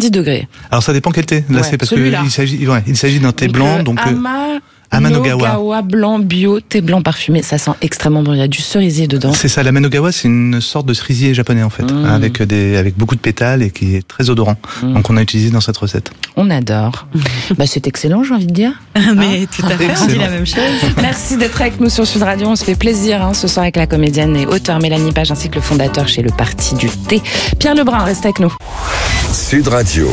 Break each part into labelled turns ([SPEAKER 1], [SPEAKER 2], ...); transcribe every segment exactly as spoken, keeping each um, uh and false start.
[SPEAKER 1] soixante-dix degrés.
[SPEAKER 2] Alors ça dépend quel thé. Là,
[SPEAKER 1] ouais,
[SPEAKER 2] c'est parce
[SPEAKER 1] celui-là.
[SPEAKER 2] qu'il s'agit, ouais, il s'agit d'un thé
[SPEAKER 1] donc,
[SPEAKER 2] blanc.
[SPEAKER 1] euh,
[SPEAKER 2] Donc,
[SPEAKER 1] Ama...
[SPEAKER 2] Amanogawa.
[SPEAKER 1] Amanogawa blanc bio, thé blanc parfumé, ça sent extrêmement bon. Il y a du cerisier dedans.
[SPEAKER 2] C'est ça, l'Amanogawa, c'est une sorte de cerisier japonais en fait, mmh. avec des, avec beaucoup de pétales et qui est très odorant. Mmh. Donc on a utilisé dans cette recette.
[SPEAKER 1] On adore. bah c'est excellent, j'ai envie de dire.
[SPEAKER 3] Mais
[SPEAKER 1] hein
[SPEAKER 3] tout à fait, on dit la même chose.
[SPEAKER 1] Merci d'être avec nous sur Sud Radio. On se fait plaisir hein, ce soir avec la comédienne et auteure Mélanie Page ainsi que le fondateur chez le Parti du Thé, Pierre Lebrun. Reste avec nous.
[SPEAKER 4] Sud Radio.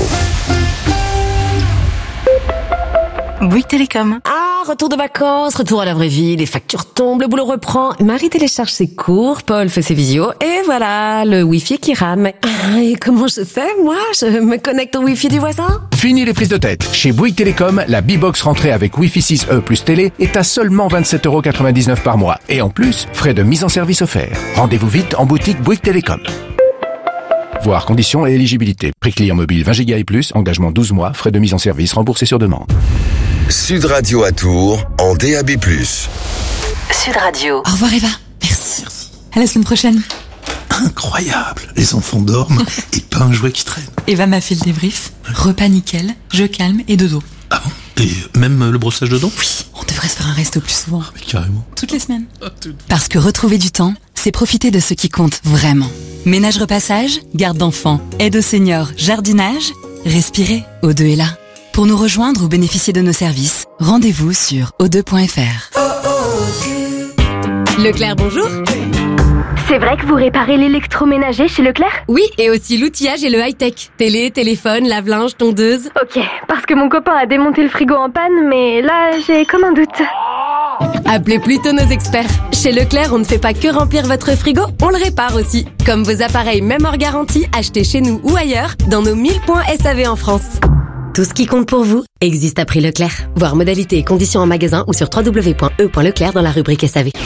[SPEAKER 3] Bouygues Télécom.
[SPEAKER 5] Ah, retour de vacances, retour à la vraie vie, les factures tombent, le boulot reprend. Marie télécharge ses cours, Paul fait ses visios, et voilà, le Wi-Fi qui rame. Ah, et comment je fais, moi? Je me connecte au Wi-Fi du voisin?
[SPEAKER 6] Fini les prises de tête. Chez Bouygues Télécom, la B-Box rentrée avec Wi-Fi six E plus télé est à seulement vingt-sept euros quatre-vingt-dix-neuf par mois. Et en plus, frais de mise en service offerts. Rendez-vous vite en boutique Bouygues Télécom. Voir conditions et éligibilité. Prix client mobile vingt giga et plus, engagement douze mois, frais de mise en service remboursés sur demande.
[SPEAKER 4] Sud Radio à Tours, en D A B plus.
[SPEAKER 3] Sud Radio. Au revoir Eva. Merci. Merci. À la semaine prochaine.
[SPEAKER 7] Incroyable. Les enfants dorment et pas un jouet qui traîne.
[SPEAKER 3] Eva m'a fait le débrief. Repas nickel, jeu calme et dodo.
[SPEAKER 7] Ah bon? Et même le brossage de dents?
[SPEAKER 3] Oui, on devrait se faire un resto plus souvent.
[SPEAKER 7] Ah, mais carrément.
[SPEAKER 3] Toutes les semaines. Ah, tout... Parce que retrouver du temps, c'est profiter de ce qui compte vraiment. Ménage repassage, garde d'enfants, aide aux seniors, jardinage. Respirez, O deux est là. Pour nous rejoindre ou bénéficier de nos services, rendez-vous sur o deux point f r.
[SPEAKER 8] Leclerc, bonjour. C'est vrai que vous réparez l'électroménager chez Leclerc?
[SPEAKER 9] Oui, et aussi l'outillage et le high-tech. Télé, téléphone, lave-linge, tondeuse.
[SPEAKER 8] Ok, parce que mon copain a démonté le frigo en panne, mais là, j'ai comme un doute.
[SPEAKER 9] Appelez plutôt nos experts. Chez Leclerc, on ne fait pas que remplir votre frigo, on le répare aussi. Comme vos appareils, même hors garantie, achetés chez nous ou ailleurs, dans nos mille points S A V en France.
[SPEAKER 5] Tout ce qui compte pour vous existe à prix Leclerc. Voir modalités et conditions en magasin ou sur w w w point e point leclerc dans la rubrique S A V.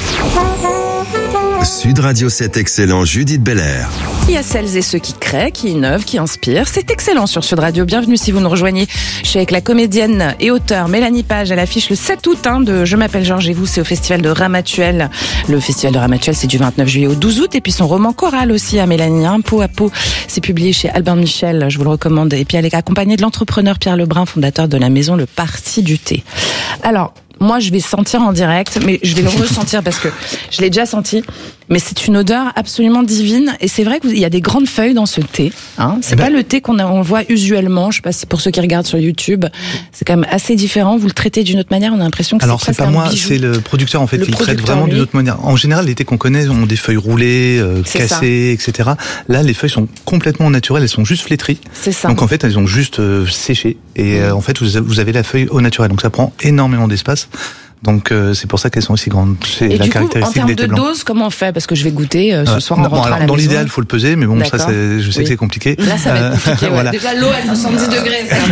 [SPEAKER 4] Sud Radio sept excellent, Judith Belair.
[SPEAKER 1] Il y a celles et ceux qui créent, qui innovent, qui inspirent. C'est excellent sur Sud Radio. Bienvenue si vous nous rejoignez. Je suis avec la comédienne et auteure Mélanie Page. Elle affiche le sept août hein, de Je m'appelle Georges et vous. C'est au Festival de Ramatuelle. Le Festival de Ramatuelle, c'est du vingt-neuf juillet au douze août. Et puis son roman choral aussi à Mélanie, hein, Peau à peau. C'est publié chez Albin Michel. Je vous le recommande. Et puis elle est accompagnée de l'entrepreneur Pierre Lebrun, fondateur de la maison Le Parti du Thé. Alors, moi, je vais sentir en direct, mais je vais le ressentir parce que je l'ai déjà senti. Mais c'est une odeur absolument divine. Et c'est vrai qu'il y a des grandes feuilles dans ce thé. Hein. C'est eh ben, pas le thé qu'on a, on voit usuellement. Je sais pas si pour ceux qui regardent sur YouTube, c'est quand même assez différent. Vous le traitez d'une autre manière. On a l'impression que
[SPEAKER 2] alors
[SPEAKER 1] c'est
[SPEAKER 2] c'est pas moi, c'est le producteur en fait le qui le traite vraiment d'une autre manière. En général, les thés qu'on connaît ont des feuilles roulées, euh, cassées, ça. et cetera. Là, les feuilles sont complètement naturelles. Elles sont juste flétries.
[SPEAKER 1] C'est ça.
[SPEAKER 2] Donc en fait, elles ont juste euh, séché. Et euh, en fait, vous avez la feuille au naturel. Donc ça prend énormément d'espace. Donc euh, c'est pour ça qu'elles sont aussi grandes. C'est
[SPEAKER 1] et
[SPEAKER 2] la
[SPEAKER 1] du coup,
[SPEAKER 2] caractéristique
[SPEAKER 1] en termes
[SPEAKER 2] des thés
[SPEAKER 1] de
[SPEAKER 2] blancs.
[SPEAKER 1] dose, comment on fait? Parce que je vais goûter euh, ce
[SPEAKER 2] euh,
[SPEAKER 1] soir en
[SPEAKER 2] non,
[SPEAKER 1] rentrant
[SPEAKER 2] alors,
[SPEAKER 1] à la
[SPEAKER 2] dans
[SPEAKER 1] maison.
[SPEAKER 2] l'idéal, il faut le peser, mais bon, D'accord. ça, c'est, je sais oui. que c'est compliqué.
[SPEAKER 1] Là, ça va être compliqué. Euh, ouais. voilà. Déjà, l'eau à soixante-dix degrés, c'est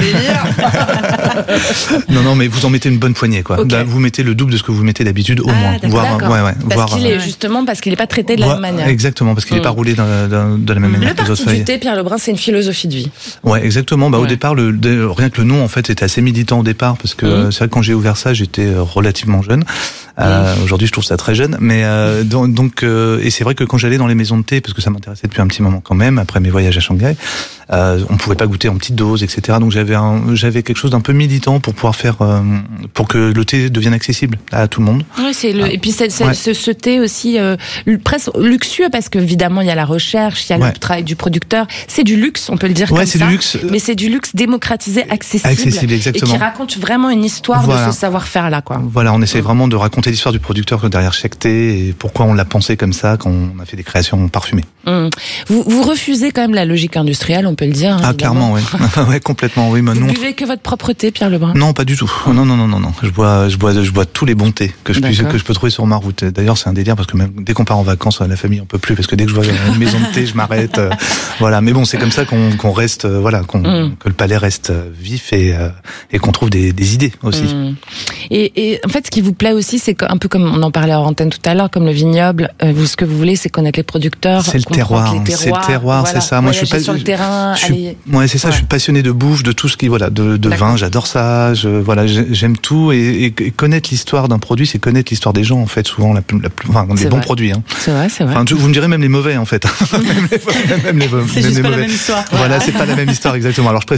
[SPEAKER 1] un délire.
[SPEAKER 2] non, non, mais vous en mettez une bonne poignée, quoi. Okay. Là, vous mettez le double de ce que vous mettez d'habitude, au
[SPEAKER 1] ah,
[SPEAKER 2] moins.
[SPEAKER 1] Voire,
[SPEAKER 2] ouais, ouais,
[SPEAKER 1] parce
[SPEAKER 2] voire,
[SPEAKER 1] qu'il est justement parce qu'il n'est pas traité de la
[SPEAKER 2] voire,
[SPEAKER 1] même manière.
[SPEAKER 2] Exactement, parce qu'il n'est mmh. pas roulé de, de, de la même manière
[SPEAKER 1] le
[SPEAKER 2] que les autres feuilles.
[SPEAKER 1] Le Parti du Thé, Pierre Lebrun, c'est une philosophie de vie.
[SPEAKER 2] Ouais, exactement. Bah,
[SPEAKER 1] ouais.
[SPEAKER 2] au départ, le, de, rien que le nom, en fait, était assez militant au départ, parce que mmh. c'est vrai que quand j'ai ouvert ça, j'étais relativement jeune. Euh, mmh. Aujourd'hui, je trouve ça très jeune, mais euh, donc, donc euh, et c'est vrai que quand j'allais dans les maisons de thé, parce que ça m'intéressait depuis un petit moment quand même, après mes voyages à Shanghai, euh, on pouvait pas goûter en petites doses, et cetera. Donc j'avais un, j'avais quelque chose d'un peu militant pour pouvoir faire, euh, pour que le thé devienne accessible à tout le monde.
[SPEAKER 1] Oui, c'est le, ah. et puis c'est, c'est, ouais. ce, ce thé aussi euh, presque luxueux parce que évidemment il y a la recherche, il y a ouais. le travail du producteur. C'est du luxe, on peut le dire
[SPEAKER 2] ouais,
[SPEAKER 1] comme
[SPEAKER 2] c'est
[SPEAKER 1] ça.
[SPEAKER 2] Du luxe.
[SPEAKER 1] Mais c'est du luxe démocratisé, accessible,
[SPEAKER 2] accessible exactement.
[SPEAKER 1] et qui raconte vraiment une histoire voilà. de ce savoir-faire là, quoi.
[SPEAKER 2] Voilà, on essaie mmh. vraiment de raconter l'histoire du producteur derrière chaque thé et pourquoi on l'a pensé comme ça quand on a fait des créations parfumées.
[SPEAKER 1] Mmh. Vous, vous refusez quand même la logique industrielle, on peut le dire. Hein,
[SPEAKER 2] ah clairement, oui, ouais, complètement, oui.
[SPEAKER 1] Vous
[SPEAKER 2] non.
[SPEAKER 1] buvez que votre propre thé, Pierre Lebrun?
[SPEAKER 2] Non, pas du tout. Non, non, non, non, non. Je bois, je bois, je bois tous les bons thés que je puisse, que je peux trouver sur ma route. D'ailleurs, c'est un délire parce que même dès qu'on part en vacances, la famille, on peut plus parce que dès que je vois une maison de thé, je m'arrête. Euh, voilà. Mais bon, c'est comme ça qu'on, qu'on reste, euh, voilà, qu'on, mmh. que le palais reste vif et euh, et qu'on trouve des, des idées aussi.
[SPEAKER 1] Mmh. Et, et en fait, ce qui vous plaît aussi, c'est un peu comme on en parlait en antenne tout à l'heure, comme le vignoble. Euh, vous, ce que vous voulez, c'est connaître les producteurs.
[SPEAKER 2] C'est le terroir.
[SPEAKER 1] Les terroirs
[SPEAKER 2] c'est le terroir,
[SPEAKER 1] voilà.
[SPEAKER 2] c'est ça. Moi, je suis pas
[SPEAKER 1] sur le terrain.
[SPEAKER 2] Je suis, ouais, c'est ça. Ouais. Je suis passionné de bouffe, de tout ce qui, voilà, de, de vin. J'adore ça. Je, voilà, j'aime tout et, et, et connaître l'histoire d'un produit, c'est connaître l'histoire des gens en fait. Souvent, la, la, enfin, les bons produits. Hein.
[SPEAKER 1] C'est vrai, c'est vrai.
[SPEAKER 2] Enfin, vous me direz même les mauvais en fait. même les, même les,
[SPEAKER 3] c'est
[SPEAKER 2] même
[SPEAKER 3] juste
[SPEAKER 2] les
[SPEAKER 3] pas
[SPEAKER 2] mauvais.
[SPEAKER 3] la même histoire.
[SPEAKER 2] Voilà, c'est pas la même histoire exactement. Alors, je préfère